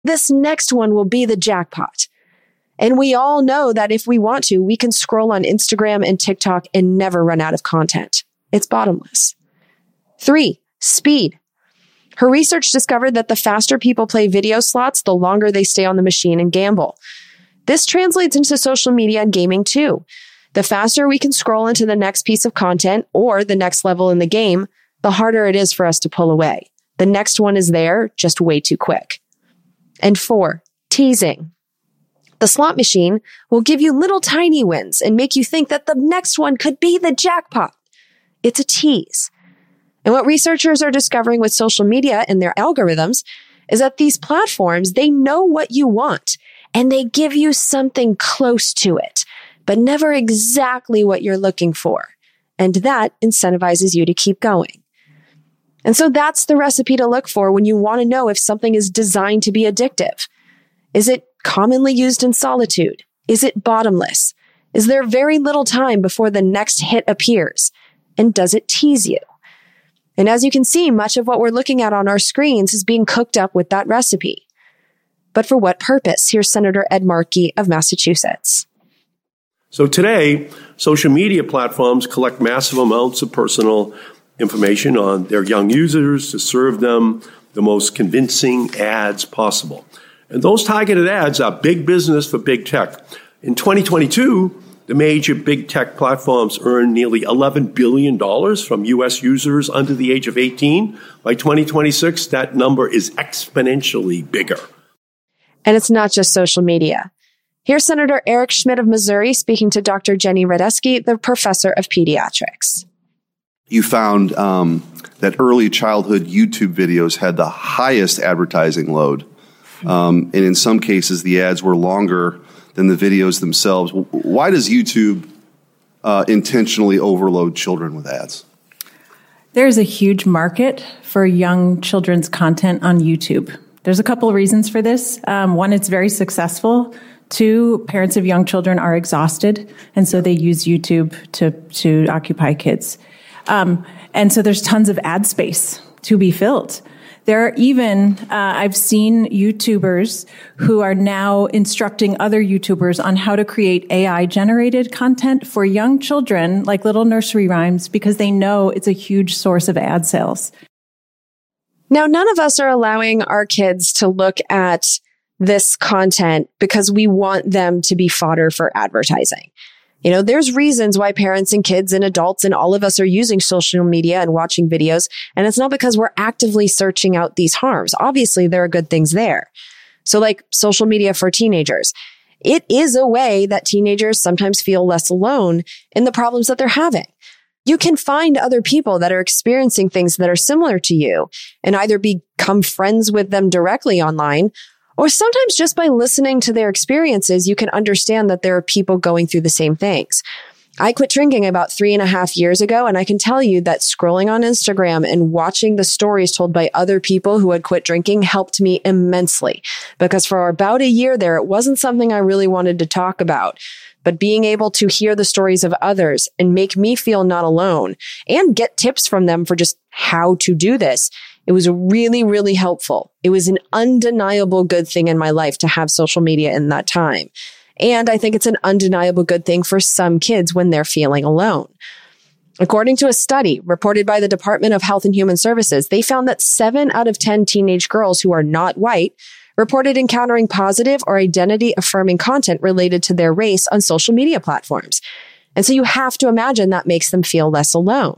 this next one will be the jackpot. And we all know that if we want to, we can scroll on Instagram and TikTok and never run out of content. It's bottomless. 3, speed. Her research discovered that the faster people play video slots, the longer they stay on the machine and gamble. This translates into social media and gaming too. The faster we can scroll into the next piece of content or the next level in the game, the harder it is for us to pull away. The next one is there, just way too quick. And 4, teasing. The slot machine will give you little tiny wins and make you think that the next one could be the jackpot. It's a tease. And what researchers are discovering with social media and their algorithms is that these platforms, they know what you want and they give you something close to it, but never exactly what you're looking for. And that incentivizes you to keep going. And so that's the recipe to look for when you want to know if something is designed to be addictive. Is it commonly used in solitude? Is it bottomless? Is there very little time before the next hit appears? And does it tease you? And as you can see, much of what we're looking at on our screens is being cooked up with that recipe. But for what purpose? Here's Senator Ed Markey of Massachusetts. So today, social media platforms collect massive amounts of personal information on their young users to serve them the most convincing ads possible. And those targeted ads are big business for big tech. In 2022, the major big tech platforms earned nearly $11 billion from U.S. users under the age of 18. By 2026, that number is exponentially bigger. And it's not just social media. Here's Senator Eric Schmidt of Missouri speaking to Dr. Jenny Radetzky, the professor of pediatrics. You found that early childhood YouTube videos had the highest advertising load. And in some cases, the ads were longer than the videos themselves. Why does YouTube intentionally overload children with ads? There's a huge market for young children's content on YouTube. There's a couple of reasons for this. One, it's very successful. 2, parents of young children are exhausted, and so they use YouTube to occupy kids. And so there's tons of ad space to be filled. There are even, I've seen YouTubers who are now instructing other YouTubers on how to create AI-generated content for young children, like little nursery rhymes, because they know it's a huge source of ad sales. Now, none of us are allowing our kids to look at this content because we want them to be fodder for advertising. You know, there's reasons why parents and kids and adults and all of us are using social media and watching videos. And it's not because we're actively searching out these harms. Obviously, there are good things there. So like social media for teenagers, it is a way that teenagers sometimes feel less alone in the problems that they're having. You can find other people that are experiencing things that are similar to you and either become friends with them directly online, or sometimes just by listening to their experiences, you can understand that there are people going through the same things. I quit drinking about 3.5 years ago, and I can tell you that scrolling on Instagram and watching the stories told by other people who had quit drinking helped me immensely. Because for about a year there, it wasn't something I really wanted to talk about. But being able to hear the stories of others and make me feel not alone and get tips from them for just how to do this, it was really, really helpful. It was an undeniable good thing in my life to have social media in that time. And I think it's an undeniable good thing for some kids when they're feeling alone. According to a study reported by the Department of Health and Human Services, they found that 7 out of 10 teenage girls who are not white reported encountering positive or identity-affirming content related to their race on social media platforms. And so you have to imagine that makes them feel less alone.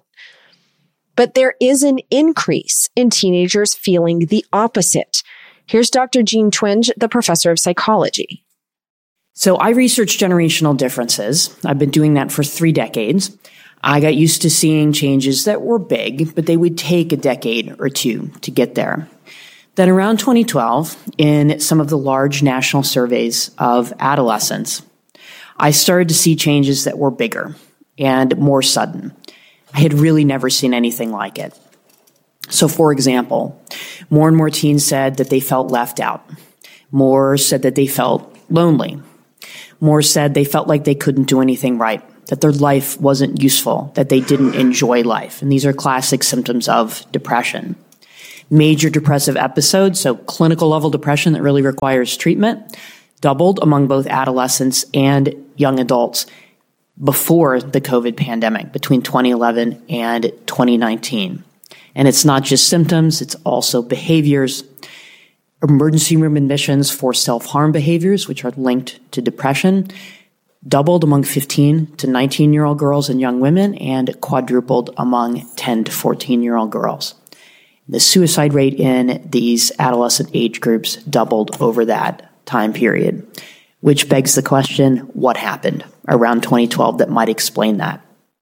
But there is an increase in teenagers feeling the opposite. Here's Dr. Jean Twenge, the professor of psychology. So I research generational differences. I've been doing that for 3 decades. I got used to seeing changes that were big, but they would take a decade or 2 to get there. Then around 2012, in some of the large national surveys of adolescents, I started to see changes that were bigger and more sudden. I had really never seen anything like it. So, for example, more and more teens said that they felt left out. More said that they felt lonely. More said they felt like they couldn't do anything right, that their life wasn't useful, that they didn't enjoy life. And these are classic symptoms of depression. Major depressive episodes, so clinical level depression that really requires treatment, doubled among both adolescents and young adults before the COVID pandemic, between 2011 and 2019. And it's not just symptoms, it's also behaviors. Emergency room admissions for self-harm behaviors, which are linked to depression, doubled among 15 to 19-year-old girls and young women, and quadrupled among 10 to 14-year-old girls. The suicide rate in these adolescent age groups doubled over that time period, which begs the question, what happened around 2012 that might explain that?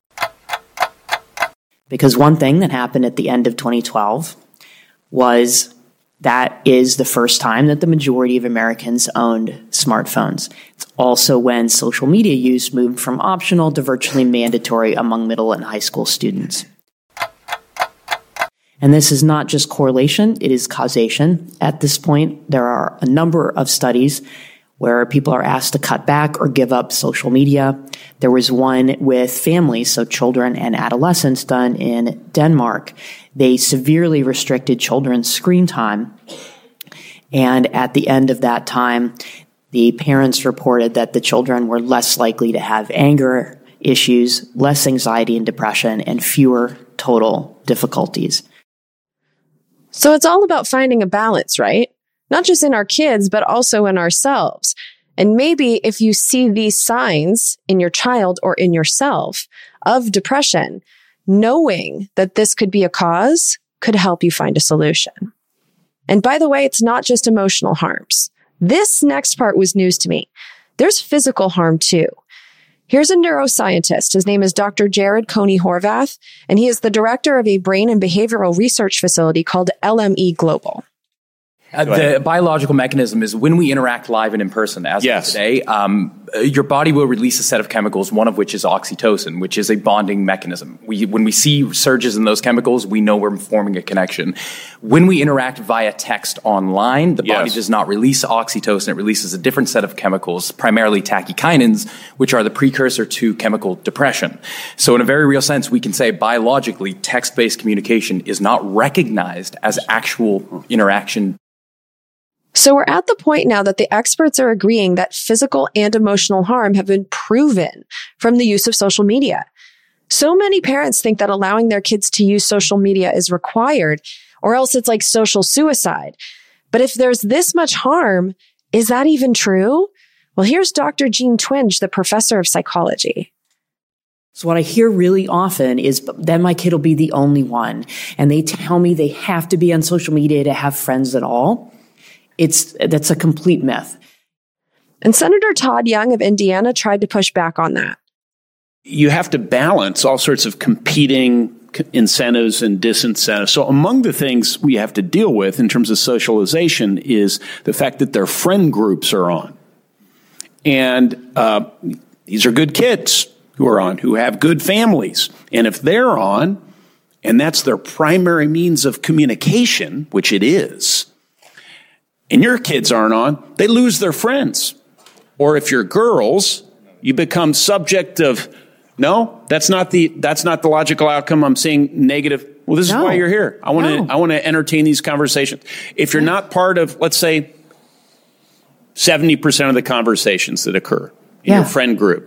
Because one thing that happened at the end of 2012 was that is the first time that the majority of Americans owned smartphones. It's also when social media use moved from optional to virtually mandatory among middle and high school students. And this is not just correlation, it is causation. At this point, there are a number of studies where people are asked to cut back or give up social media. There was one with families, so children and adolescents, done in Denmark. They severely restricted children's screen time. And at the end of that time, the parents reported that the children were less likely to have anger issues, less anxiety and depression, and fewer total difficulties. So it's all about finding a balance, right? Not just in our kids, but also in ourselves. And maybe if you see these signs in your child or in yourself of depression, knowing that this could be a cause could help you find a solution. And by the way, it's not just emotional harms. This next part was news to me. There's physical harm too. Here's a neuroscientist. His name is Dr. Jared Coney Horvath, and he is the director of a brain and behavioral research facility called LME Global. The biological mechanism is when we interact live and in person, as of today, your body will release a set of chemicals, one of which is oxytocin, which is a bonding mechanism. When we see surges in those chemicals, we know we're forming a connection. When we interact via text online, the body does not release oxytocin. It releases a different set of chemicals, primarily tachykinins, which are the precursor to chemical depression. So in a very real sense, we can say biologically, text-based communication is not recognized as actual interaction. So we're at the point now that the experts are agreeing that physical and emotional harm have been proven from the use of social media. So many parents think that allowing their kids to use social media is required, or else it's like social suicide. But if there's this much harm, is that even true? Well, here's Dr. Jean Twenge, the professor of psychology. So what I hear really often is, then my kid will be the only one. And they tell me they have to be on social media to have friends at all. That's a complete myth. And Senator Todd Young of Indiana tried to push back on that. You have to balance all sorts of competing incentives and disincentives. So among the things we have to deal with in terms of socialization is the fact that their friend groups are on. And these are good kids who are on, who have good families. And if they're on, and that's their primary means of communication, which it is, and your kids aren't on, they lose their friends. Or if you're girls, you become subject of, no, that's not the logical outcome. I'm seeing negative. Well, this is why you're here. I want to entertain these conversations. If you're not part of, let's say, 70% of the conversations that occur in your friend group,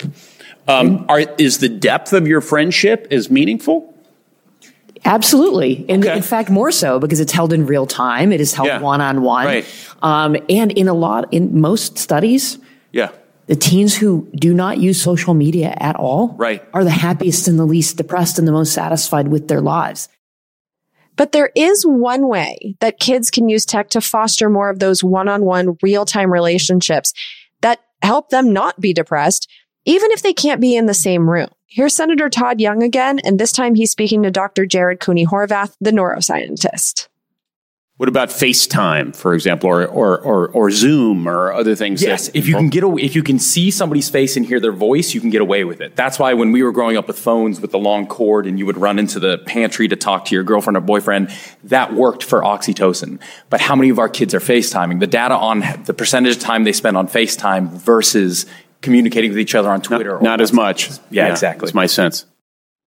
is the depth of your friendship as meaningful? Absolutely. And in fact, more so because it's held in real time. It is held one-on-one. Right. And in most studies, the teens who do not use social media at all are the happiest and the least depressed and the most satisfied with their lives. But there is one way that kids can use tech to foster more of those one-on-one real-time relationships that help them not be depressed, even if they can't be in the same room. Here's Senator Todd Young again, and this time he's speaking to Dr. Jared Coney Horvath, the neuroscientist. What about FaceTime, for example, or Zoom or other things? Yes, if you can see somebody's face and hear their voice, you can get away with it. That's why when we were growing up with phones with the long cord and you would run into the pantry to talk to your girlfriend or boyfriend, that worked for oxytocin. But how many of our kids are FaceTiming? The data on the percentage of time they spend on FaceTime versus communicating with each other on Twitter. Not as much. Yeah, exactly. That's my sense.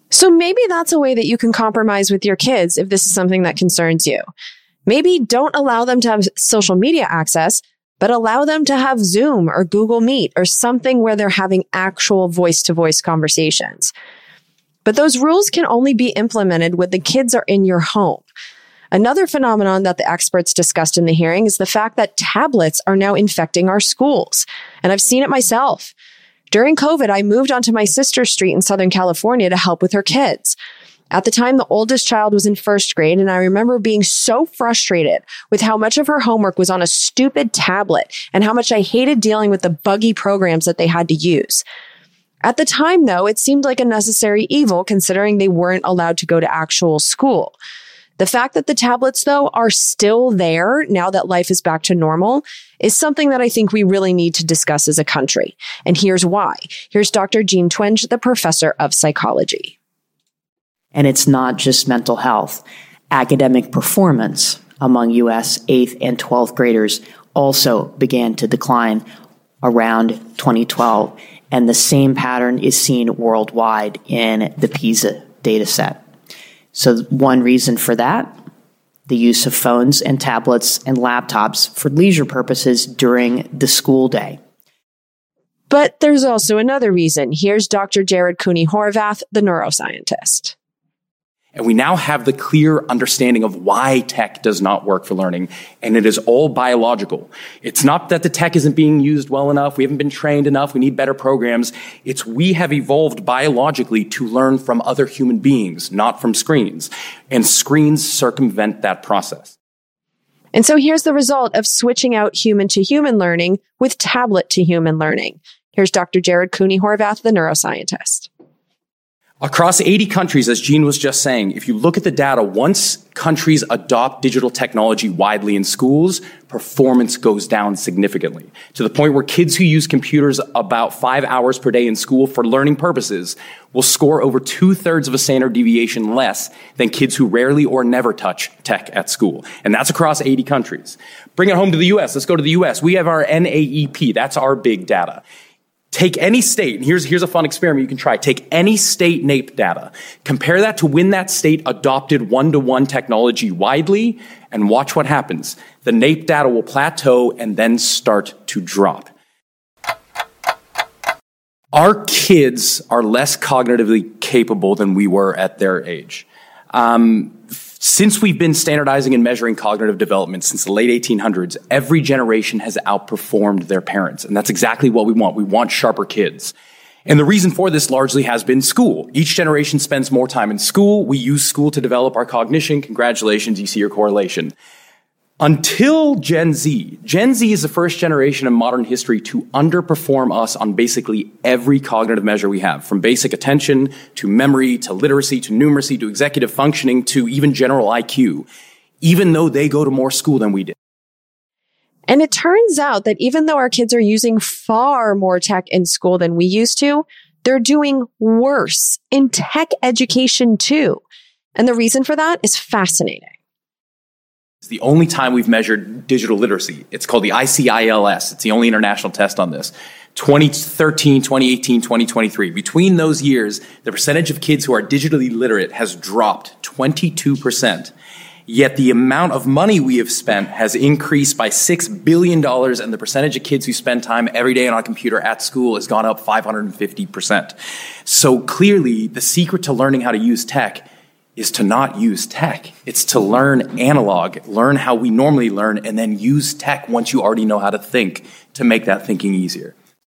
So maybe that's a way that you can compromise with your kids if this is something that concerns you. Maybe don't allow them to have social media access, but allow them to have Zoom or Google Meet or something where they're having actual voice-to-voice conversations. But those rules can only be implemented when the kids are in your home. Another phenomenon that the experts discussed in the hearing is the fact that tablets are now infecting our schools. And I've seen it myself. During COVID, I moved onto my sister's street in Southern California to help with her kids. At the time, the oldest child was in first grade, and I remember being so frustrated with how much of her homework was on a stupid tablet and how much I hated dealing with the buggy programs that they had to use. At the time, though, it seemed like a necessary evil considering they weren't allowed to go to actual school. The fact that the tablets, though, are still there now that life is back to normal is something that I think we really need to discuss as a country. And here's why. Here's Dr. Jean Twenge, the professor of psychology. And it's not just mental health. Academic performance among U.S. 8th and 12th graders also began to decline around 2012. And the same pattern is seen worldwide in the PISA data set. So one reason for that, the use of phones and tablets and laptops for leisure purposes during the school day. But there's also another reason. Here's Dr. Jared Cooney-Horvath, the neuroscientist. And we now have the clear understanding of why tech does not work for learning, and it is all biological. It's not that the tech isn't being used well enough, we haven't been trained enough, we need better programs. It's we have evolved biologically to learn from other human beings, not from screens. And screens circumvent that process. And so here's the result of switching out human-to-human learning with tablet-to-human learning. Here's Dr. Jared Cooney-Horvath, the neuroscientist. Across 80 countries, as Jean was just saying, if you look at the data, once countries adopt digital technology widely in schools, performance goes down significantly to the point where kids who use computers about 5 hours per day in school for learning purposes will score over 2/3 of a standard deviation less than kids who rarely or never touch tech at school. And that's across 80 countries. Bring it home to the U.S. Let's go to the U.S. We have our NAEP. That's our big data. Take any state, and here's a fun experiment you can try. Take any state NAEP data, compare that to when that state adopted one-to-one technology widely, and watch what happens. The NAEP data will plateau and then start to drop. Our kids are less cognitively capable than we were at their age. Since we've been standardizing and measuring cognitive development since the late 1800s, every generation has outperformed their parents. And that's exactly what we want. We want sharper kids. And the reason for this largely has been school. Each generation spends more time in school. We use school to develop our cognition. Congratulations, you see your correlation. Until Gen Z. Gen Z is the first generation in modern history to underperform us on basically every cognitive measure we have, from basic attention to memory to literacy to numeracy to executive functioning to even general IQ, even though they go to more school than we did. And it turns out that even though our kids are using far more tech in school than we used to, they're doing worse in tech education too. And the reason for that is fascinating. It's the only time we've measured digital literacy. It's called the ICILS. It's the only international test on this. 2013, 2018, 2023. Between those years, the percentage of kids who are digitally literate has dropped 22%. Yet the amount of money we have spent has increased by $6 billion, and the percentage of kids who spend time every day on a computer at school has gone up 550%. So clearly, the secret to learning how to use tech is to not use tech. It's to learn analog, learn how we normally learn, and then use tech once you already know how to think to make that thinking easier.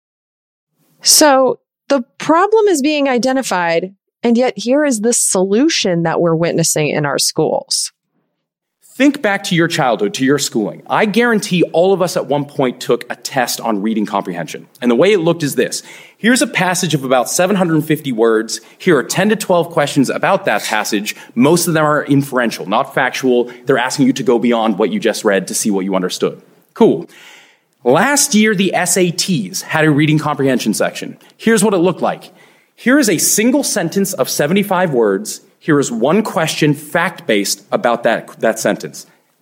So the problem is being identified, and yet here is the solution that we're witnessing in our schools. Think back to your childhood, to your schooling. I guarantee all of us at one point took a test on reading comprehension. And the way it looked is this. Here's a passage of about 750 words. Here are 10 to 12 questions about that passage. Most of them are inferential, not factual. They're asking you to go beyond what you just read to see what you understood. Cool. Last year, the SATs had a reading comprehension section. Here's what it looked like. Here is a single sentence of 75 words. Here is one question, fact-based, about that sentence.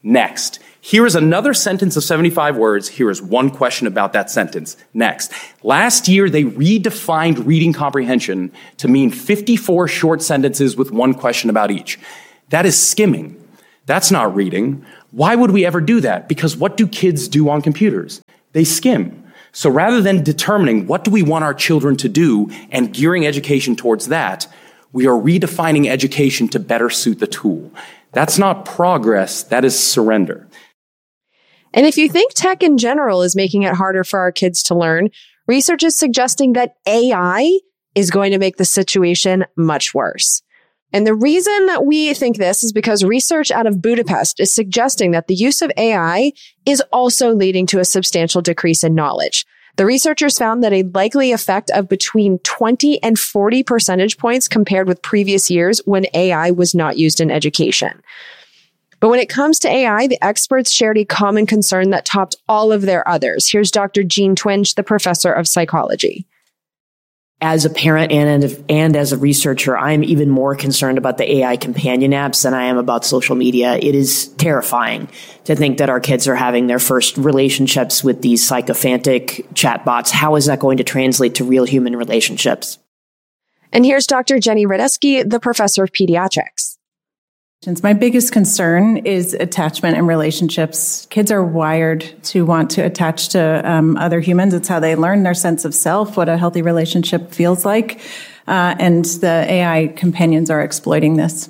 Next. Here is another sentence of 75 words. Here is one question about that sentence. Next. Last year, they redefined reading comprehension to mean 54 short sentences with one question about each. That is skimming. That's not reading. Why would we ever do that? Because what do kids do on computers? They skim. So rather than determining what do we want our children to do and gearing education towards that, we are redefining education to better suit the tool. That's not progress. That is surrender. And if you think tech in general is making it harder for our kids to learn, research is suggesting that AI is going to make the situation much worse. And the reason that we think this is because research out of Budapest is suggesting that the use of AI is also leading to a substantial decrease in knowledge. The researchers found that a likely effect of between 20 and 40 percentage points compared with previous years when AI was not used in education. But when it comes to AI, the experts shared a common concern that topped all of their others. Here's Dr. Jean Twenge, the professor of psychology. As a parent and as a researcher, I'm even more concerned about the AI companion apps than I am about social media. It is terrifying to think that our kids are having their first relationships with these sycophantic chatbots. How is that going to translate to real human relationships? And here's Dr. Jenny Radetzky, the professor of pediatrics. My biggest concern is attachment and relationships. Kids are wired to want to attach to other humans. It's how they learn their sense of self, what a healthy relationship feels like. And the AI companions are exploiting this.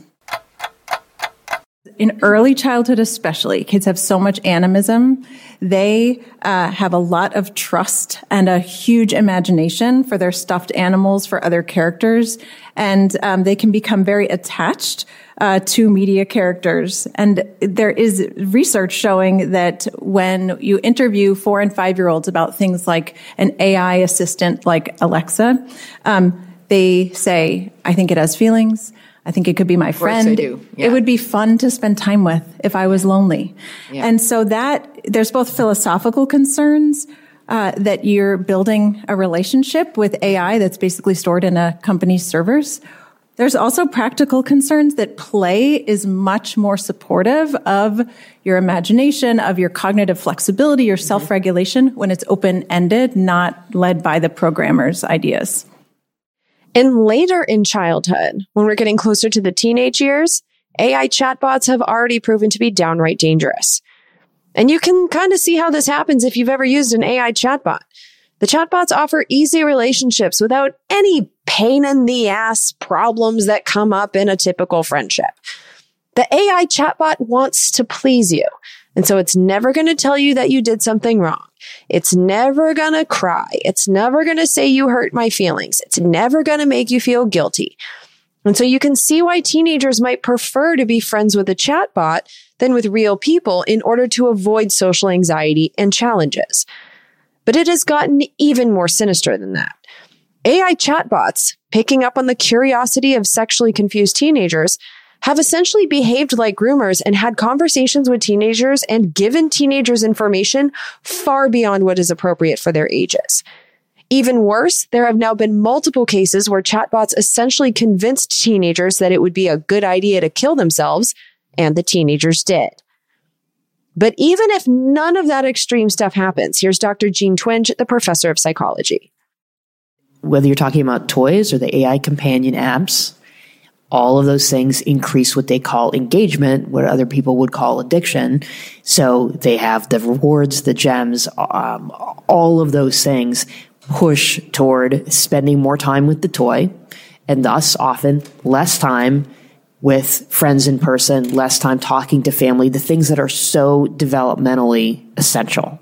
In early childhood especially, kids have so much animism. They have a lot of trust and a huge imagination for their stuffed animals, for other characters. And they can become very attached to media characters. And there is research showing that when you interview 4 and 5-year-olds about things like an AI assistant like Alexa, they say, I think it has feelings. I think it could be my friend. Of course they do. Yeah. It would be fun to spend time with if I was lonely. Yeah. And so there's both philosophical concerns that you're building a relationship with AI that's basically stored in a company's servers. There's also practical concerns that play is much more supportive of your imagination, of your cognitive flexibility, your self-regulation when it's open-ended, not led by the programmer's ideas. And later in childhood, when we're getting closer to the teenage years, AI chatbots have already proven to be downright dangerous. And you can kind of see how this happens if you've ever used an AI chatbot. The chatbots offer easy relationships without any pain in the ass problems that come up in a typical friendship. The AI chatbot wants to please you. And so it's never going to tell you that you did something wrong. It's never going to cry. It's never going to say you hurt my feelings. It's never going to make you feel guilty. And so you can see why teenagers might prefer to be friends with a chatbot than with real people in order to avoid social anxiety and challenges. But it has gotten even more sinister than that. AI chatbots, picking up on the curiosity of sexually confused teenagers, have essentially behaved like groomers and had conversations with teenagers and given teenagers information far beyond what is appropriate for their ages. Even worse, there have now been multiple cases where chatbots essentially convinced teenagers that it would be a good idea to kill themselves, and the teenagers did. But even if none of that extreme stuff happens, here's Dr. Jean Twenge, the professor of psychology. Whether you're talking about toys or the AI companion apps, all of those things increase what they call engagement, what other people would call addiction. So they have the rewards, the gems, all of those things push toward spending more time with the toy, and thus often less time with friends in person, less time talking to family, the things that are so developmentally essential.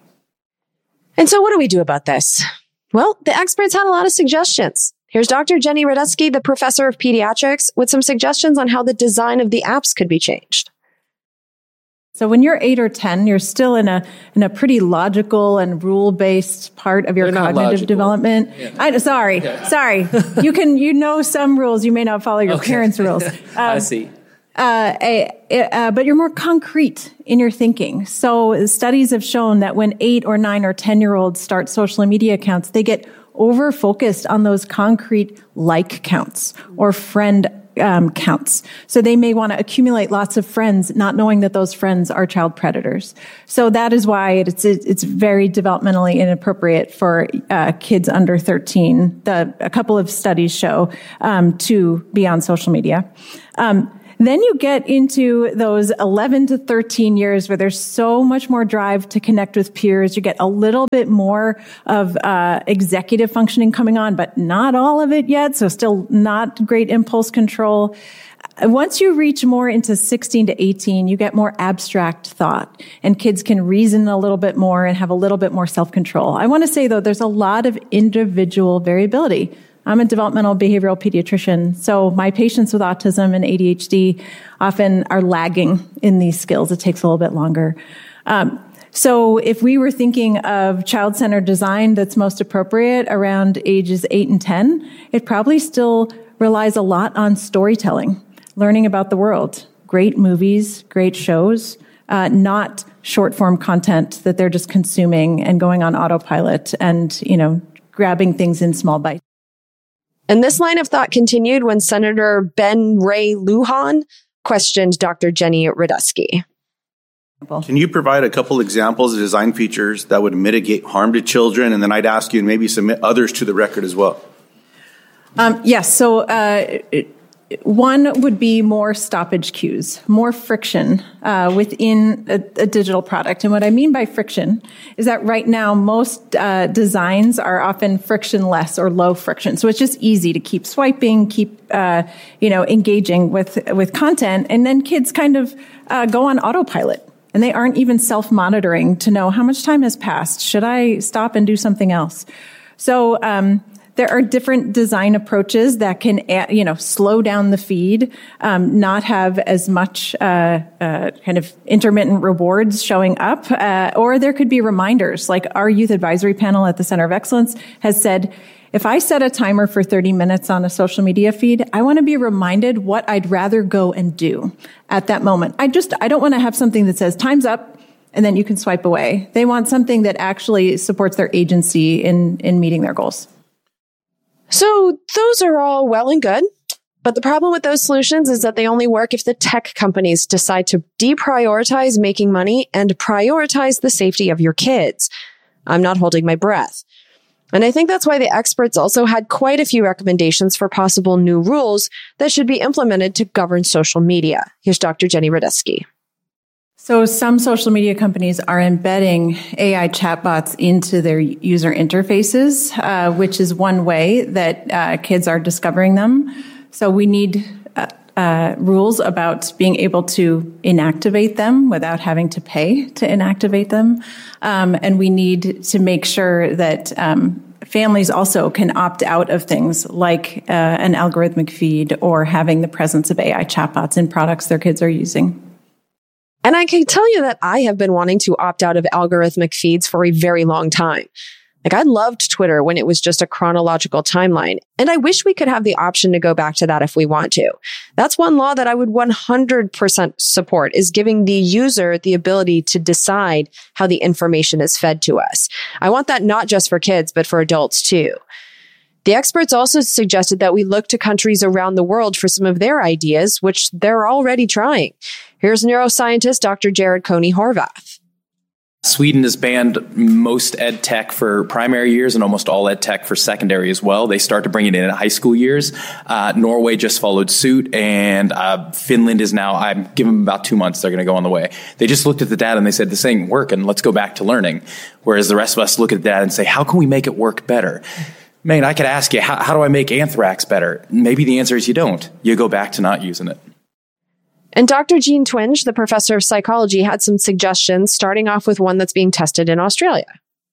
And so what do we do about this? Well, the experts had a lot of suggestions. Here's Dr. Jenny Radetzky, the professor of pediatrics, with some suggestions on how the design of the apps could be changed. So when you're 8 or 10, you're still in a pretty logical and rule-based part of your cognitive development. Yeah. Sorry. You know some rules. You may not follow your parents' rules. I see. But you're more concrete in your thinking. So studies have shown that when 8 or 9 or 10-year-olds start social media accounts, they get over-focused on those concrete like counts or friend counts. So they may want to accumulate lots of friends, not knowing that those friends are child predators. So that is why it's very developmentally inappropriate for kids under 13. A couple of studies show to be on social media. Then you get into those 11 to 13 years where there's so much more drive to connect with peers. You get a little bit more of executive functioning coming on, but not all of it yet. So still not great impulse control. Once you reach more into 16 to 18, you get more abstract thought, and kids can reason a little bit more and have a little bit more self-control. I want to say, though, there's a lot of individual variability. I'm a developmental behavioral pediatrician, so my patients with autism and ADHD often are lagging in these skills. It takes a little bit longer. So if we were thinking of child-centered design that's most appropriate around ages 8 and 10, it probably still relies a lot on storytelling, learning about the world, great movies, great shows, not short-form content that they're just consuming and going on autopilot and, grabbing things in small bites. And this line of thought continued when Senator Ben Ray Lujan questioned Dr. Jenny Radesky. Can you provide a couple examples of design features that would mitigate harm to children? And then I'd ask you to maybe submit others to the record as well. Yes. So one would be more stoppage cues, more friction within a digital product. And what I mean by friction is that right now most designs are often frictionless or low friction. So it's just easy to keep swiping, keep engaging with content, and then kids kind of go on autopilot. And they aren't even self-monitoring to know how much time has passed. Should I stop and do something else? So there are different design approaches that can, slow down the feed, not have as much kind of intermittent rewards showing up, or there could be reminders. Like our youth advisory panel at the Center of Excellence has said, if I set a timer for 30 minutes on a social media feed, I want to be reminded what I'd rather go and do at that moment. I don't want to have something that says time's up and then you can swipe away. They want something that actually supports their agency in meeting their goals. So those are all well and good, but the problem with those solutions is that they only work if the tech companies decide to deprioritize making money and prioritize the safety of your kids. I'm not holding my breath. And I think that's why the experts also had quite a few recommendations for possible new rules that should be implemented to govern social media. Here's Dr. Jenny Radesky. So some social media companies are embedding AI chatbots into their user interfaces, which is one way that kids are discovering them. So we need rules about being able to inactivate them without having to pay to inactivate them. And we need to make sure that families also can opt out of things like an algorithmic feed or having the presence of AI chatbots in products their kids are using. And I can tell you that I have been wanting to opt out of algorithmic feeds for a very long time. Like, I loved Twitter when it was just a chronological timeline, and I wish we could have the option to go back to that if we want to. That's one law that I would 100% support, is giving the user the ability to decide how the information is fed to us. I want that not just for kids, but for adults too. The experts also suggested that we look to countries around the world for some of their ideas, which they're already trying. Here's neuroscientist Dr. Jared Coney-Horvath. Sweden has banned most ed tech for primary years and almost all ed tech for secondary as well. They start to bring it in at high school years. Norway just followed suit, and Finland is now, I'm giving them about 2 months, they're going to go on the way. They just looked at the data and they said, this ain't working, let's go back to learning. Whereas the rest of us look at the data and say, how can we make it work better? Man, I could ask you, how do I make anthrax better? Maybe the answer is you don't. You go back to not using it. And Dr. Jean Twenge, the professor of psychology, had some suggestions, starting off with one that's being tested in Australia.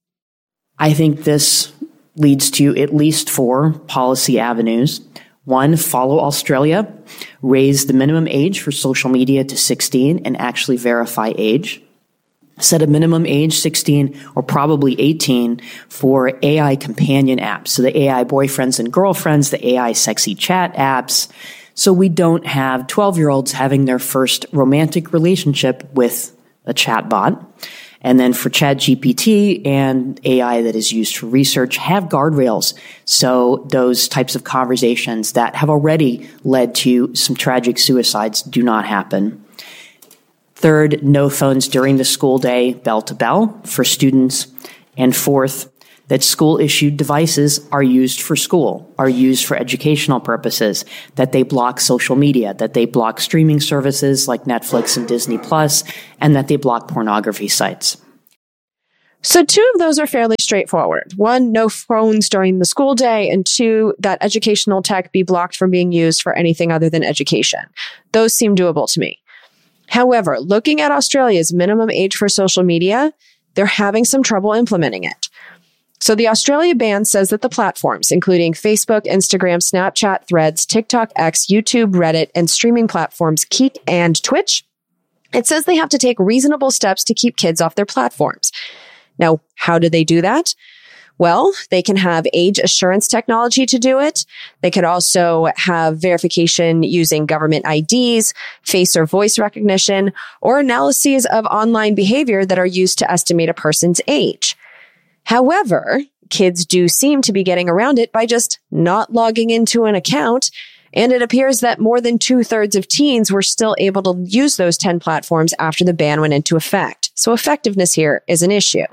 I think this leads to at least 4 policy avenues. 1, follow Australia, raise the minimum age for social media to 16 and actually verify age. Set a minimum age 16 or probably 18 for AI companion apps. So the AI boyfriends and girlfriends, the AI sexy chat apps. So we don't have 12-year-olds having their first romantic relationship with a chatbot. And then for ChatGPT and AI that is used for research, have guardrails. So those types of conversations that have already led to some tragic suicides do not happen. Third, no phones during the school day, bell to bell for students. And fourth, that school-issued devices are used for school, are used for educational purposes, that they block social media, that they block streaming services like Netflix and Disney Plus, and that they block pornography sites. So 2 of those are fairly straightforward. 1, no phones during the school day, and 2, that educational tech be blocked from being used for anything other than education. Those seem doable to me. However, looking at Australia's minimum age for social media, they're having some trouble implementing it. So the Australia ban says that the platforms, including Facebook, Instagram, Snapchat, Threads, TikTok, X, YouTube, Reddit, and streaming platforms Kick and Twitch, it says they have to take reasonable steps to keep kids off their platforms. Now, how do they do that? Well, they can have age assurance technology to do it. They could also have verification using government IDs, face or voice recognition, or analyses of online behavior that are used to estimate a person's age. However, kids do seem to be getting around it by just not logging into an account, and it appears that more than 2/3 of teens were still able to use those 10 platforms after the ban went into effect. So effectiveness here is an issue.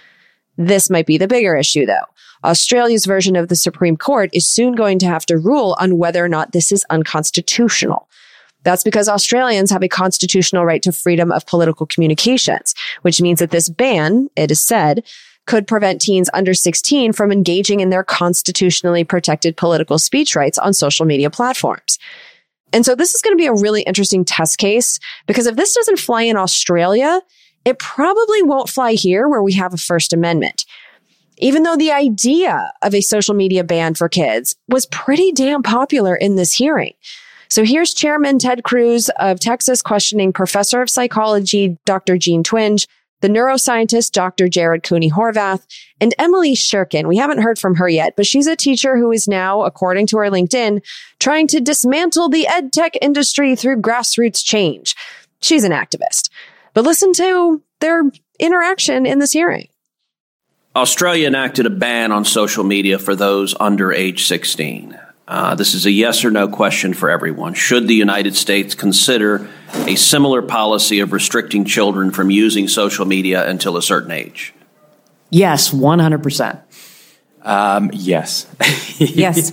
This might be the bigger issue, though. Australia's version of the Supreme Court is soon going to have to rule on whether or not this is unconstitutional. That's because Australians have a constitutional right to freedom of political communications, which means that this ban, it is said, could prevent teens under 16 from engaging in their constitutionally protected political speech rights on social media platforms. And so this is going to be a really interesting test case, because if this doesn't fly in Australia, it probably won't fly here where we have a First Amendment. Even though the idea of a social media ban for kids was pretty damn popular in this hearing. So here's Chairman Ted Cruz of Texas questioning Professor of Psychology Dr. Jean Twenge, the neuroscientist Dr. Jared Cooney-Horvath, and Emily Shirkin. We haven't heard from her yet, but she's a teacher who is now, according to her LinkedIn, trying to dismantle the ed tech industry through grassroots change. She's an activist. But listen to their interaction in this hearing. Australia enacted a ban on social media for those under age 16. This is a yes or no question for everyone. Should the United States consider a similar policy of restricting children from using social media until a certain age? Yes, 100%. Yes. Yes.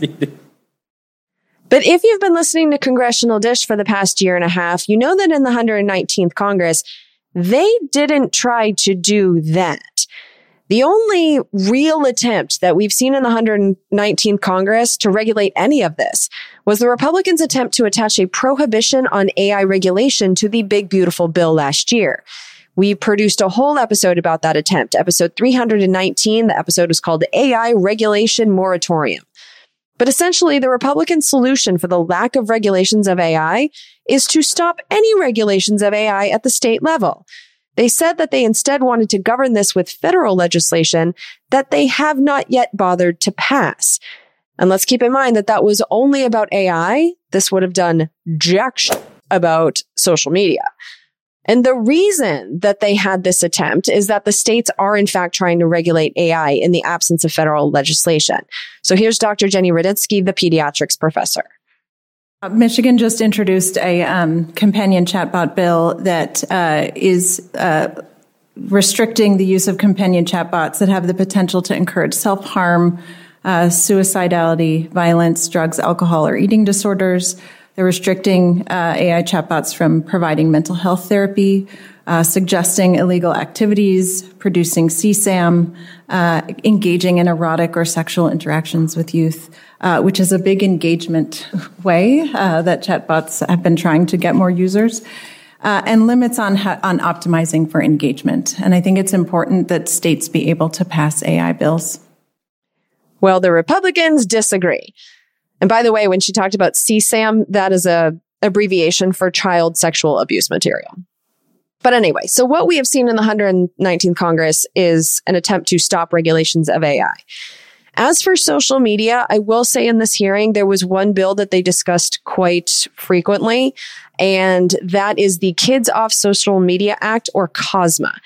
But if you've been listening to Congressional Dish for the past year and a half, you know that in the 119th Congress, they didn't try to do that. The only real attempt that we've seen in the 119th Congress to regulate any of this was the Republicans' attempt to attach a prohibition on AI regulation to the Big Beautiful Bill last year. We produced a whole episode about that attempt, episode 319. The episode was called AI Regulation Moratorium. But essentially, the Republican solution for the lack of regulations of AI is to stop any regulations of AI at the state level. They said that they instead wanted to govern this with federal legislation that they have not yet bothered to pass. And let's keep in mind that that was only about AI. This would have done jack shit about social media. And the reason that they had this attempt is that the states are in fact trying to regulate AI in the absence of federal legislation. So here's Dr. Jenny Ruditsky, the pediatrics professor. Michigan just introduced a companion chatbot bill that is restricting the use of companion chatbots that have the potential to encourage self-harm, suicidality, violence, drugs, alcohol, or eating disorders. They're restricting AI chatbots from providing mental health therapy, suggesting illegal activities, producing CSAM, engaging in erotic or sexual interactions with youth, which is a big engagement way that chatbots have been trying to get more users, and limits on optimizing for engagement. And I think it's important that states be able to pass AI bills. Well, the Republicans disagree. And by the way, when she talked about CSAM, that is a abbreviation for child sexual abuse material. But anyway, so what we have seen in the 119th Congress is an attempt to stop regulations of AI. As for social media, I will say in this hearing, there was one bill that they discussed quite frequently, and that is the Kids Off Social Media Act, or COSMA.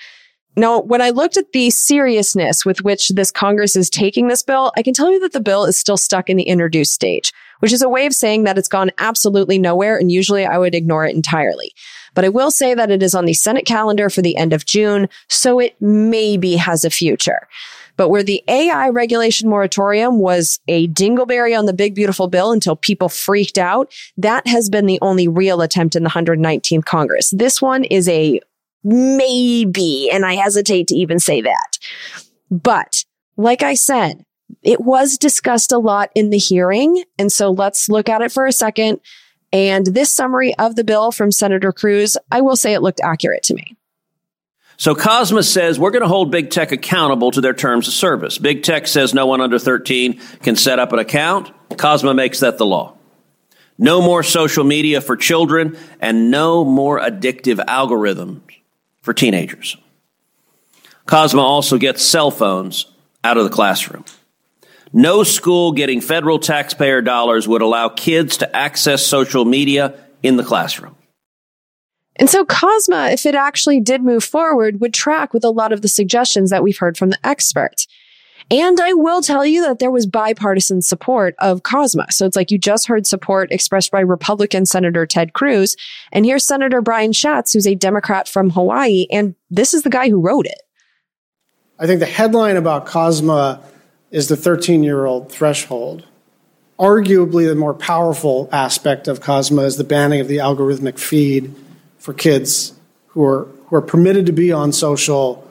Now, when I looked at the seriousness with which this Congress is taking this bill, I can tell you that the bill is still stuck in the introduced stage, which is a way of saying that it's gone absolutely nowhere, and usually I would ignore it entirely. But I will say that it is on the Senate calendar for the end of June, so it maybe has a future. But where the AI regulation moratorium was a dingleberry on the big, beautiful bill until people freaked out, that has been the only real attempt in the 119th Congress. This one is a maybe, and I hesitate to even say that. But like I said, it was discussed a lot in the hearing. And so let's look at it for a second. And this summary of the bill from Senator Cruz, I will say it looked accurate to me. So COSMA says we're going to hold big tech accountable to their terms of service. Big tech says no one under 13 can set up an account. COSMA makes that the law. No more social media for children and no more addictive algorithms for teenagers. COSMA also gets cell phones out of the classroom. No school getting federal taxpayer dollars would allow kids to access social media in the classroom. And so COSMA, if it actually did move forward, would track with a lot of the suggestions that we've heard from the experts. And I will tell you that there was bipartisan support of COSMA. So it's like you just heard support expressed by Republican Senator Ted Cruz. And here's Senator Brian Schatz, who's a Democrat from Hawaii. And this is the guy who wrote it. I think the headline about COSMA is the 13-year-old threshold. Arguably, the more powerful aspect of COSMA is the banning of the algorithmic feed for kids who are permitted to be on social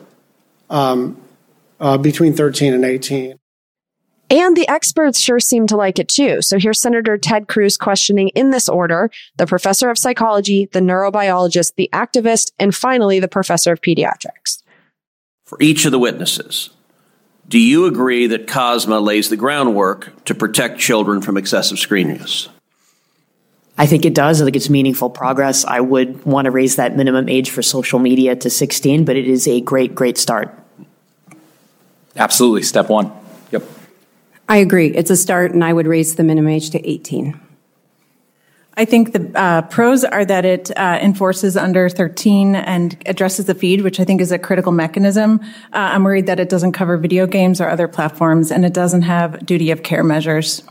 between 13 and 18. And the experts sure seem to like it too. So here's Senator Ted Cruz questioning in this order the professor of psychology, the neurobiologist, the activist, and finally the professor of pediatrics. For each of the witnesses, do you agree that COSMA lays the groundwork to protect children from excessive screen use? I think it does. I think it's meaningful progress. I would want to raise that minimum age for social media to 16, but it is a great, great start. Absolutely. Step one. Yep. I agree. It's a start, and I would raise the minimum age to 18. I think the pros are that it enforces under 13 and addresses the feed, which I think is a critical mechanism. I'm worried that it doesn't cover video games or other platforms, and it doesn't have duty of care measures.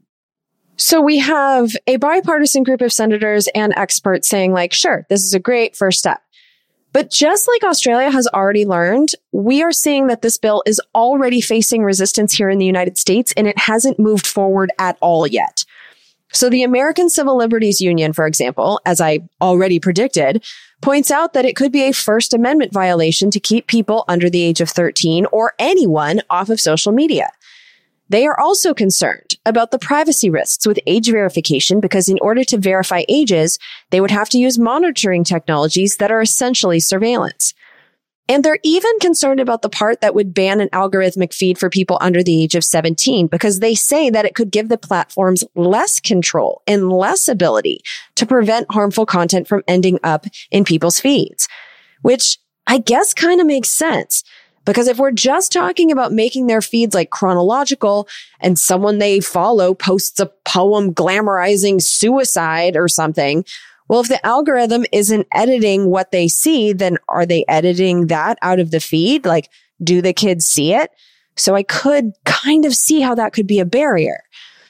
So we have a bipartisan group of senators and experts saying, like, sure, this is a great first step. But just like Australia has already learned, we are seeing that this bill is already facing resistance here in the United States, and it hasn't moved forward at all yet. So the American Civil Liberties Union, for example, as I already predicted, points out that it could be a First Amendment violation to keep people under the age of 13 or anyone off of social media. They are also concerned about the privacy risks with age verification because in order to verify ages, they would have to use monitoring technologies that are essentially surveillance. And they're even concerned about the part that would ban an algorithmic feed for people under the age of 17 because they say that it could give the platforms less control and less ability to prevent harmful content from ending up in people's feeds, which I guess kind of makes sense. Because if we're just talking about making their feeds like chronological and someone they follow posts a poem glamorizing suicide or something, well, if the algorithm isn't editing what they see, then are they editing that out of the feed? Like, do the kids see it? So I could kind of see how that could be a barrier.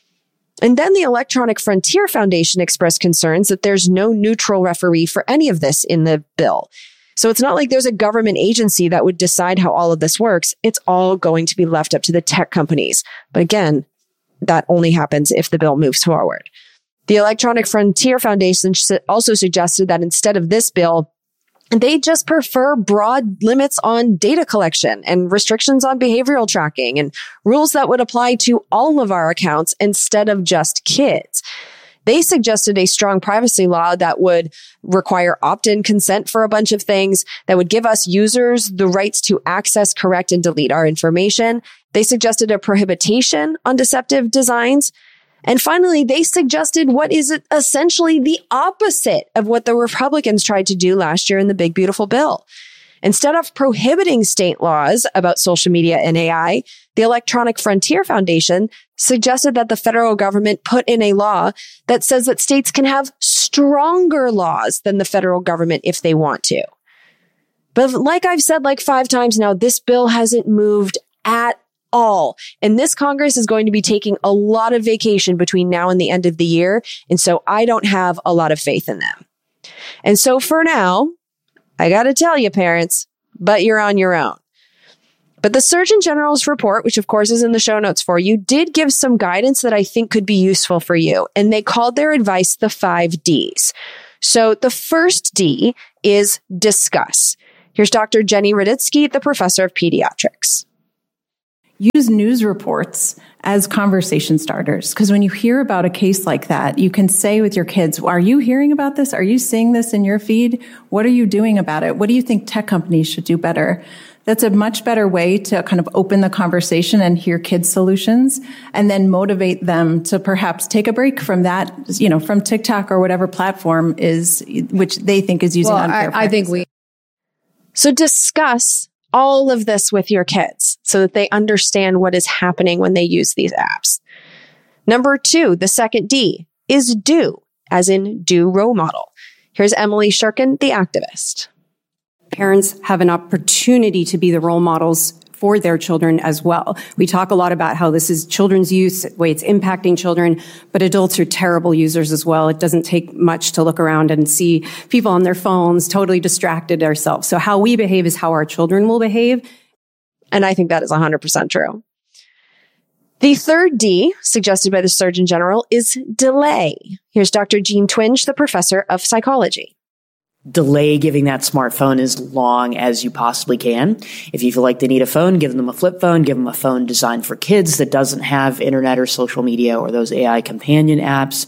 And then the Electronic Frontier Foundation expressed concerns that there's no neutral referee for any of this in the bill. So it's not like there's a government agency that would decide how all of this works. It's all going to be left up to the tech companies. But again, that only happens if the bill moves forward. The Electronic Frontier Foundation also suggested that instead of this bill, they just prefer broad limits on data collection and restrictions on behavioral tracking and rules that would apply to all of our accounts instead of just kids. They suggested a strong privacy law that would require opt-in consent for a bunch of things, that would give us users the rights to access, correct, and delete our information. They suggested a prohibition on deceptive designs. And finally, they suggested what is essentially the opposite of what the Republicans tried to do last year in the Big Beautiful Bill. Instead of prohibiting state laws about social media and AI, the Electronic Frontier Foundation suggested that the federal government put in a law that says that states can have stronger laws than the federal government if they want to. But like I've said like 5 times now, this bill hasn't moved at all. And this Congress is going to be taking a lot of vacation between now and the end of the year. And so I don't have a lot of faith in them. And so for now, I got to tell you, parents, but you're on your own. But the Surgeon General's report, which of course is in the show notes for you, did give some guidance that I think could be useful for you. And they called their advice the 5 Ds. So the first D is discuss. Here's Dr. Jenny Raditsky, the professor of pediatrics. Use news reports as conversation starters. Because when you hear about a case like that, you can say with your kids, are you hearing about this? Are you seeing this in your feed? What are you doing about it? What do you think tech companies should do better? That's a much better way to kind of open the conversation and hear kids' solutions and then motivate them to perhaps take a break from that, from TikTok or whatever platform is, which they think is using unfair practices. So discuss all of this with your kids so that they understand what is happening when they use these apps. Number 2, the second D is do, as in do role model. Here's Emily Shurkin, the activist. Parents have an opportunity to be the role models for their children as well. We talk a lot about how this is children's use, the way it's impacting children, but adults are terrible users as well. It doesn't take much to look around and see people on their phones totally distracted ourselves. So how we behave is how our children will behave. And I think that is 100% true. The third D, suggested by the Surgeon General, is delay. Here's Dr. Jean Twenge, the professor of psychology. Delay giving that smartphone as long as you possibly can. If you feel like they need a phone, give them a flip phone, give them a phone designed for kids that doesn't have internet or social media or those AI companion apps.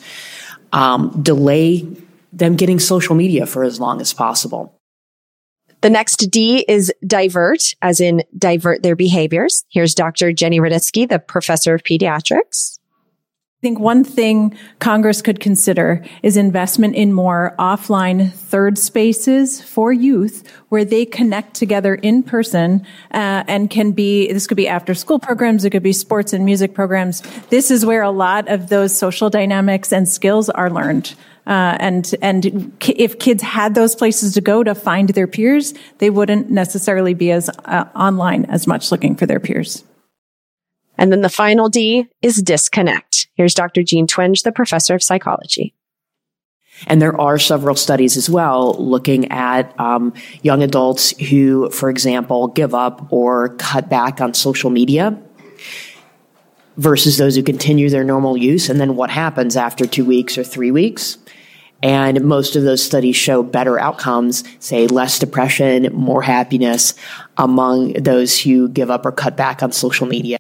Delay them getting social media for as long as possible. The next D is divert, as in divert their behaviors. Here's Dr. Jenny Raditsky, the professor of pediatrics. I think one thing Congress could consider is investment in more offline third spaces for youth where they connect together in person and this could be after school programs, it could be sports and music programs. This is where a lot of those social dynamics and skills are learned. And if kids had those places to go to find their peers, they wouldn't necessarily be as online as much looking for their peers. And then the final D is disconnect. Here's Dr. Jean Twenge, the professor of psychology. And there are several studies as well looking at young adults who, for example, give up or cut back on social media versus those who continue their normal use. And then what happens after 2 weeks or 3 weeks? And most of those studies show better outcomes, say less depression, more happiness among those who give up or cut back on social media.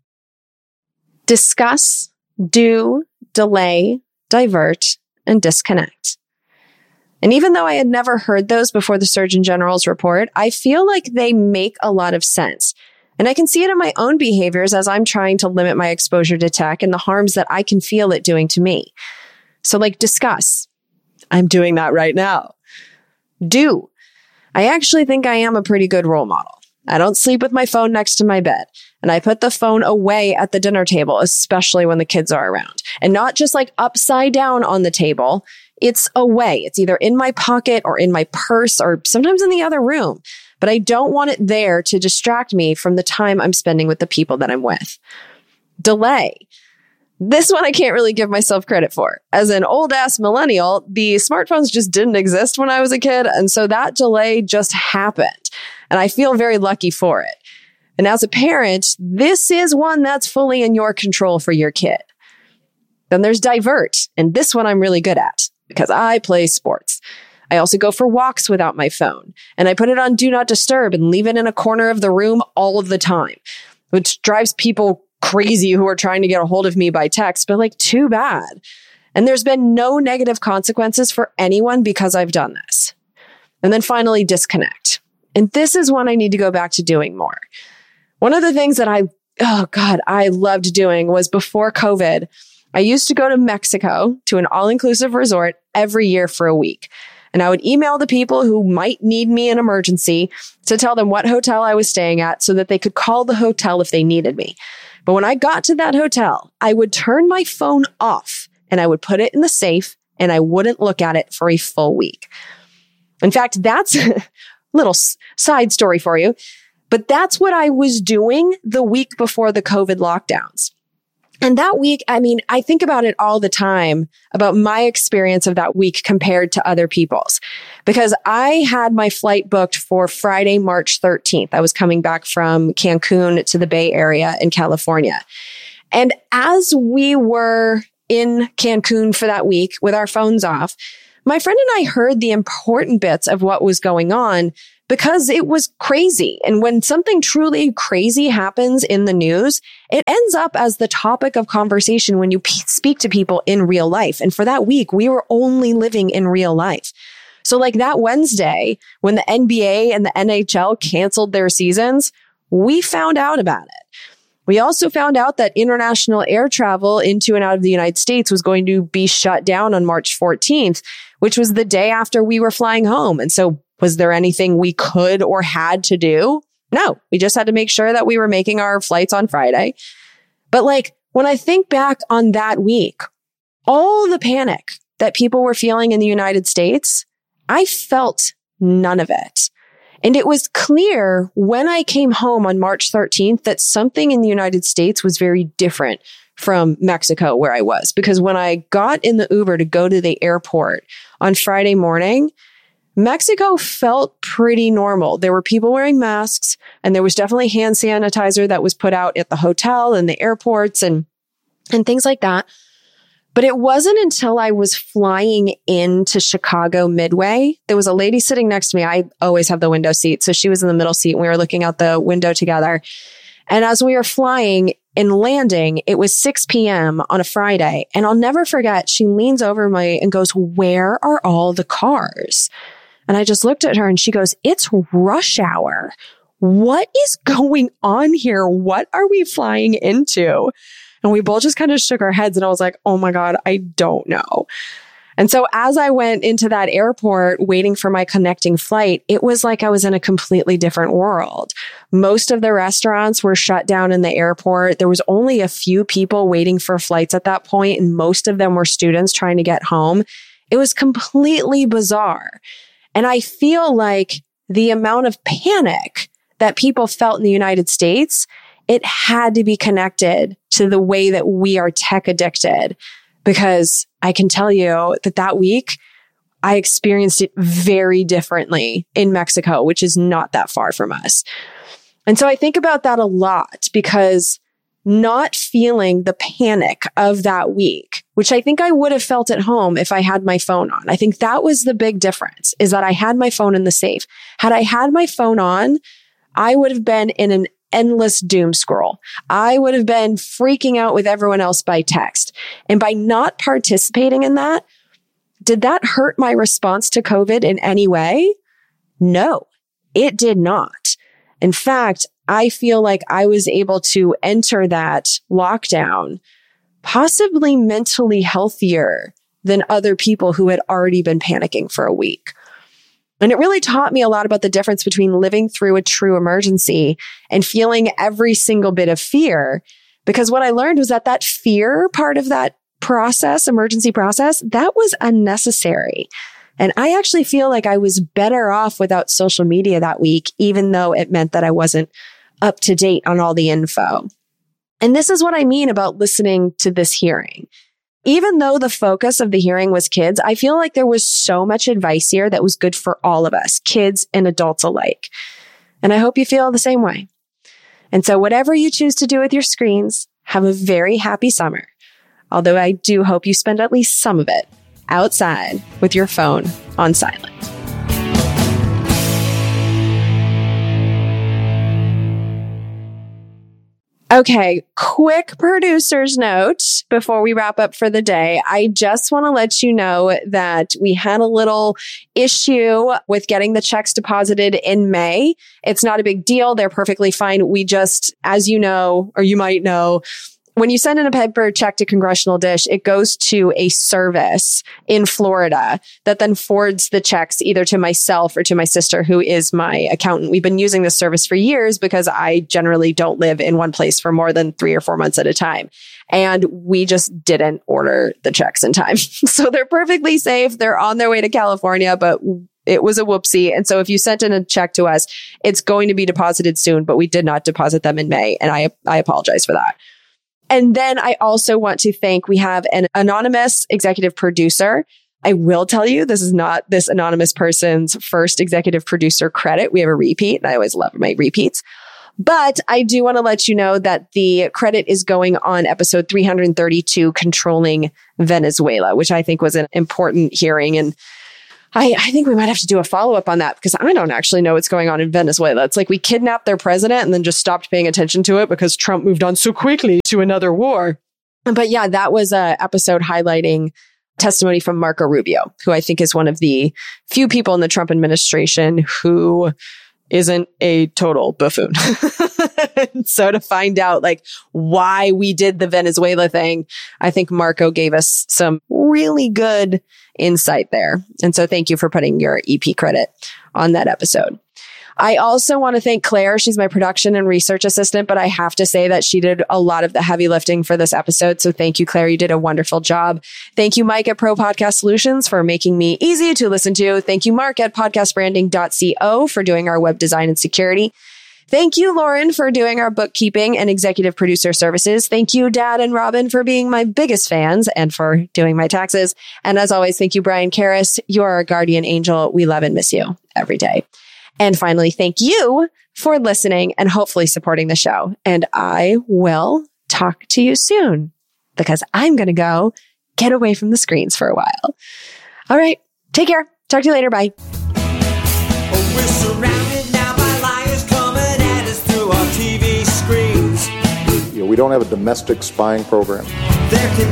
Discuss, do, delay, divert, and disconnect. And even though I had never heard those before the Surgeon General's report, I feel like they make a lot of sense. And I can see it in my own behaviors as I'm trying to limit my exposure to tech and the harms that I can feel it doing to me. So discuss. I'm doing that right now. Do. I actually think I am a pretty good role model. I don't sleep with my phone next to my bed. And I put the phone away at the dinner table, especially when the kids are around. And not just upside down on the table. It's away. It's either in my pocket or in my purse or sometimes in the other room. But I don't want it there to distract me from the time I'm spending with the people that I'm with. Delay. This one I can't really give myself credit for. As an old-ass millennial, the smartphones just didn't exist when I was a kid. And so that delay just happened. And I feel very lucky for it. And as a parent, this is one that's fully in your control for your kid. Then there's divert. And this one I'm really good at because I play sports. I also go for walks without my phone. And I put it on do not disturb and leave it in a corner of the room all of the time, which drives people crazy who are trying to get a hold of me by text, but too bad. And there's been no negative consequences for anyone because I've done this. And then finally, disconnect. And this is one I need to go back to doing more. One of the things that I loved doing was before COVID, I used to go to Mexico to an all-inclusive resort every year for a week. And I would email the people who might need me in emergency to tell them what hotel I was staying at so that they could call the hotel if they needed me. But when I got to that hotel, I would turn my phone off and I would put it in the safe and I wouldn't look at it for a full week. In fact, that's little side story for you. But that's what I was doing the week before the COVID lockdowns. And that week, I mean, I think about it all the time about my experience of that week compared to other people's, because I had my flight booked for Friday, March 13th. I was coming back from Cancun to the Bay Area in California. And as we were in Cancun for that week with our phones off, my friend and I heard the important bits of what was going on because it was crazy. And when something truly crazy happens in the news, it ends up as the topic of conversation when you speak to people in real life. And for that week, we were only living in real life. So like that Wednesday, when the NBA and the NHL canceled their seasons, we found out about it. We also found out that international air travel into and out of the United States was going to be shut down on March 14th, which was the day after we were flying home. And so was there anything we could or had to do? No, we just had to make sure that we were making our flights on Friday. But like when I think back on that week, all the panic that people were feeling in the United States, I felt none of it. And it was clear when I came home on March 13th that something in the United States was very different from Mexico where I was. Because when I got in the Uber to go to the airport on Friday morning, Mexico felt pretty normal. There were people wearing masks, and there was definitely hand sanitizer that was put out at the hotel and the airports and things like that. But it wasn't until I was flying into Chicago Midway. There was a lady sitting next to me. I always have the window seat. So she was in the middle seat and we were looking out the window together. And as we were flying and landing, it was 6 p.m. on a Friday. And I'll never forget, she leans over me and goes, "Where are all the cars?" And I just looked at her and she goes, "It's rush hour. What is going on here? What are we flying into?" And we both just kind of shook our heads and I was like, oh my God, I don't know. And so as I went into that airport waiting for my connecting flight, it was like I was in a completely different world. Most of the restaurants were shut down in the airport. There was only a few people waiting for flights at that point, and most of them were students trying to get home. It was completely bizarre. And I feel like the amount of panic that people felt in the United States, it had to be connected to the way that we are tech addicted, because I can tell you that week I experienced it very differently in Mexico, which is not that far from us. And so I think about that a lot, because not feeling the panic of that week, which I think I would have felt at home if I had my phone on. I think that was the big difference, is that I had my phone in the safe. Had I had my phone on, I would have been in an endless doom scroll. I would have been freaking out with everyone else by text. And by not participating in that, did that hurt my response to COVID in any way? No, it did not. In fact, I feel like I was able to enter that lockdown possibly mentally healthier than other people who had already been panicking for a week. And it really taught me a lot about the difference between living through a true emergency and feeling every single bit of fear. Because what I learned was that fear part of that process, emergency process, that was unnecessary. And I actually feel like I was better off without social media that week, even though it meant that I wasn't up to date on all the info. And this is what I mean about listening to this hearing. Even though the focus of the hearing was kids, I feel like there was so much advice here that was good for all of us, kids and adults alike. And I hope you feel the same way. And so whatever you choose to do with your screens, have a very happy summer. Although I do hope you spend at least some of it outside with your phone on silent. Okay, quick producer's note before we wrap up for the day. I just want to let you know that we had a little issue with getting the checks deposited in May. It's not a big deal. They're perfectly fine. We just, as you know, or you might know, when you send in a paper check to Congressional Dish, it goes to a service in Florida that then forwards the checks either to myself or to my sister, who is my accountant. We've been using this service for years because I generally don't live in one place for more than 3 or 4 months at a time. And we just didn't order the checks in time. So they're perfectly safe. They're on their way to California, but It was a whoopsie. And so if you sent in a check to us, it's going to be deposited soon, but we did not deposit them in May. And I apologize for that. And then I also want to thank, we have an anonymous executive producer. I will tell you, this is not this anonymous person's first executive producer credit. We have a repeat, and I always love my repeats. But I do want to let you know that the credit is going on episode 332, Controlling Venezuela, which I think was an important hearing. And I think we might have to do a follow-up on that because I don't actually know what's going on in Venezuela. It's like we kidnapped their president and then just stopped paying attention to it because Trump moved on so quickly to another war. But yeah, that was an episode highlighting testimony from Marco Rubio, who I think is one of the few people in the Trump administration who isn't a total buffoon. So to find out like why we did the Venezuela thing, I think Marco gave us some really good insight there. And so thank you for putting your EP credit on that episode. I also want to thank Claire. She's my production and research assistant, but I have to say that she did a lot of the heavy lifting for this episode. So thank you, Claire. You did a wonderful job. Thank you, Mike at Pro Podcast Solutions for making me easy to listen to. Thank you, Mark at podcastbranding.co for doing our web design and security. Thank you, Lauren, for doing our bookkeeping and executive producer services. Thank you, Dad and Robin, for being my biggest fans and for doing my taxes. And as always, thank you, Brian Karras. You are our guardian angel. We love and miss you every day. And finally, thank you for listening and hopefully supporting the show. And I will talk to you soon because I'm going to go get away from the screens for a while. All right. Take care. Talk to you later. Bye. We're surrounded now by liars coming at us through our TV screens. We don't have a domestic spying program. There can